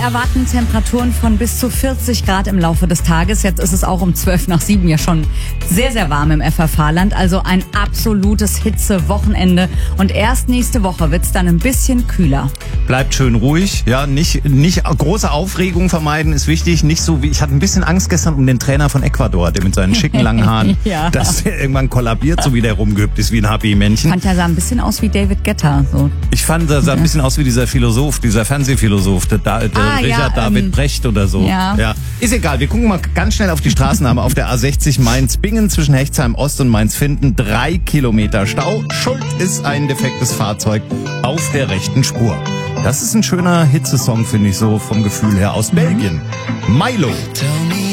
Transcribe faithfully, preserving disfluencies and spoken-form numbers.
erwarten Temperaturen von bis zu vierzig Grad im Laufe des Tages. Jetzt ist es auch um zwölf nach sieben ja schon sehr, sehr warm im F F H-Land. Also ein absolutes Hitze-Wochenende. Und erst nächste Woche wird's dann ein bisschen kühler. Bleibt schön ruhig, ja, nicht, nicht große Aufregung vermeiden ist wichtig. Nicht so wie, ich hatte ein bisschen Angst gestern um den Trainer von Ecuador, der mit seinen schicken langen Haaren, ja. dass der irgendwann kollabiert, so wie der rumgehüpft ist wie ein Happy-Männchen. Ich fand, der sah ein bisschen aus wie David Guetta. So. Ich fand, er sah ein bisschen aus wie dieser Philosoph, dieser Fernsehphilosoph, der, der Ah, Richard ja, David ähm, Brecht oder so. Ja. ja. Ist egal, wir gucken mal ganz schnell auf die Straßennamen. Auf der A sechzig Mainz-Bingen zwischen Hechtsheim Ost und Mainz-Finden drei Kilometer Stau. Schuld ist ein defektes Fahrzeug auf der rechten Spur. Das ist ein schöner Hitzesong, finde ich so vom Gefühl her, aus Belgien. Milo.